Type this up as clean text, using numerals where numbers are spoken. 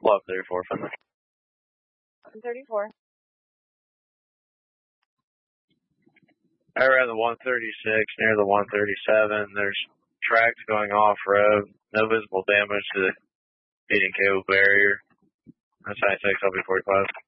Block 34, Finley. 34. I ran the 136 near the 137. There's tracks going off-road. No visible damage to the feeding cable barrier. That's high 6, I'll be 45.